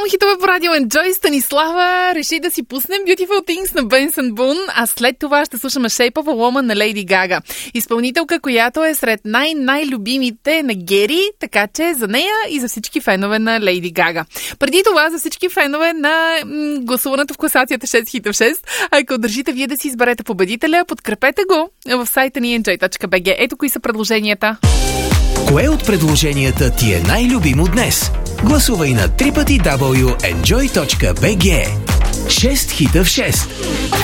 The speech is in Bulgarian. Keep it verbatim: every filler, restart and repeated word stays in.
само хитове по радио Enjoy. Станислава реши да си пуснем Beautiful Things на Бенсън Бун, а след това ще слушаме Shape of a Woman на Лейди Гага. Изпълнителка, която е сред най-най-любимите на Гери, така че за нея и за всички фенове на Лейди Гага. Преди това за всички фенове на м- гласуването в класацията шест хита в шест. Ако държите вие да си изберете победителя, подкрепете го в сайта ни enjoy точка би джи. Ето кои са предложенията. Кое от предложенията ти е най-любимо днес? Гласувай на три пъти дабъл ю точка енджой точка би джи. шест хита в шест.